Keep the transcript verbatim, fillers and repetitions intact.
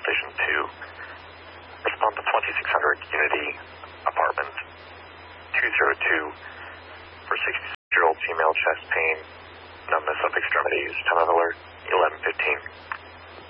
Station two. Respond to twenty-six hundred Unity Apartment two zero two for sixty-six-year-old female chest pain, numbness of extremities, time of alert eleven fifteen.